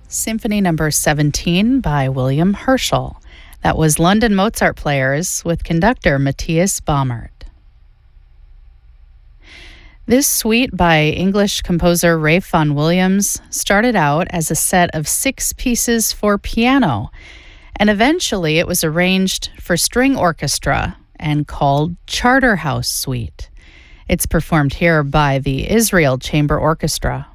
Symphony Number 17 by William Herschel. That was London Mozart Players with conductor Matthias Baumert. This suite by English composer Ralph Vaughan Williams started out as a set of 6 pieces for piano, and eventually it was arranged for string orchestra and called Charterhouse Suite. It's performed here by the Israel Chamber Orchestra.